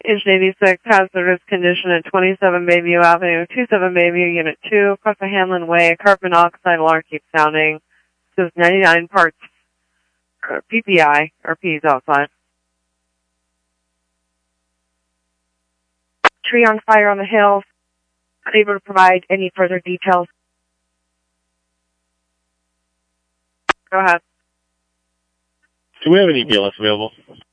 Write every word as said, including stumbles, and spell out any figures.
Engine eighty-six, hazardous condition at twenty-seven Bayview Avenue, twenty-seven Bayview, Unit two, across the Hanlon Way. Carbon monoxide alarm keeps sounding. This is ninety-nine parts uh, P P I, or P's outside. Tree on fire on the hill. Unable to provide any further details. Go ahead. Do we have any B L S available?